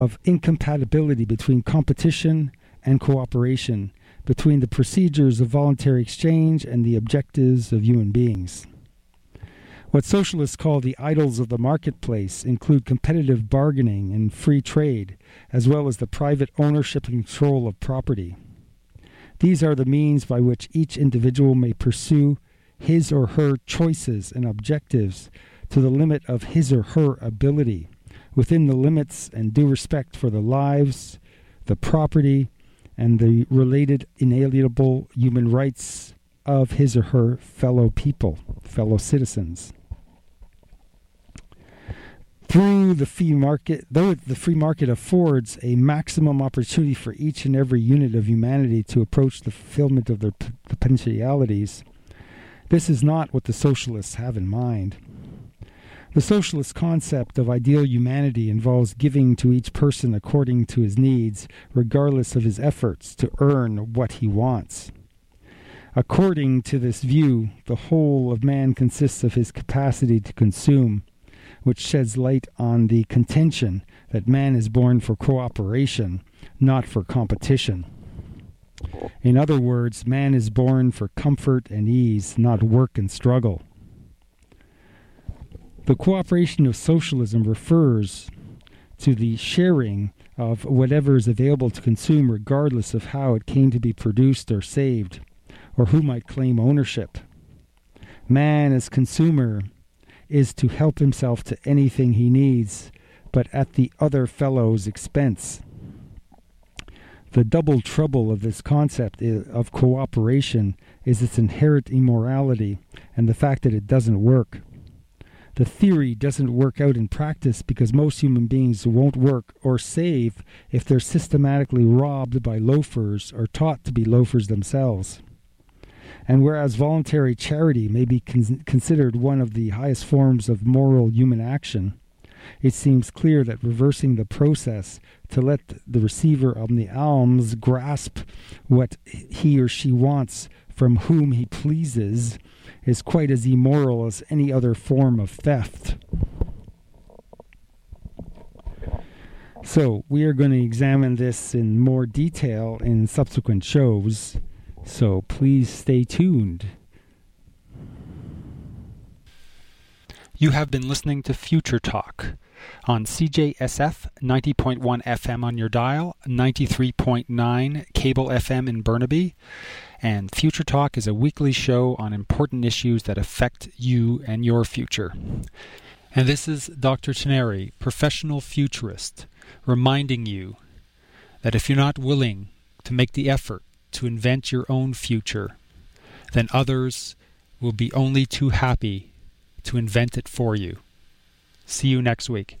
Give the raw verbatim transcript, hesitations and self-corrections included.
of incompatibility between competition and cooperation, between the procedures of voluntary exchange and the objectives of human beings. What socialists call the idols of the marketplace include competitive bargaining and free trade, as well as the private ownership and control of property. These are the means by which each individual may pursue his or her choices and objectives to the limit of his or her ability, within the limits and due respect for the lives, the property, and the related inalienable human rights of his or her fellow people, fellow citizens. Through the free market, though the free market affords a maximum opportunity for each and every unit of humanity to approach the fulfillment of their p- potentialities, this is not what the socialists have in mind. The socialist concept of ideal humanity involves giving to each person according to his needs, regardless of his efforts to earn what he wants. According to this view, the whole of man consists of his capacity to consume, which sheds light on the contention that man is born for cooperation, not for competition. In other words, man is born for comfort and ease, not work and struggle. The cooperation of socialism refers to the sharing of whatever is available to consume, regardless of how it came to be produced or saved, or who might claim ownership. Man as consumer is to help himself to anything he needs, but at the other fellow's expense. The double trouble of this concept of cooperation is its inherent immorality and the fact that it doesn't work. The theory doesn't work out in practice because most human beings won't work or save if they're systematically robbed by loafers or taught to be loafers themselves. And whereas voluntary charity may be con- considered one of the highest forms of moral human action, it seems clear that reversing the process to let the receiver of the alms grasp what he or she wants from whom he pleases is quite as immoral as any other form of theft. So we are going to examine this in more detail in subsequent shows. So please stay tuned. You have been listening to Future Talk on C J S F ninety point one F M on your dial, ninety-three point nine cable F M in Burnaby. And Future Talk is a weekly show on important issues that affect you and your future. And this is Doctor Teneri, professional futurist, reminding you that if you're not willing to make the effort to invent your own future, then others will be only too happy to invent it for you. See you next week.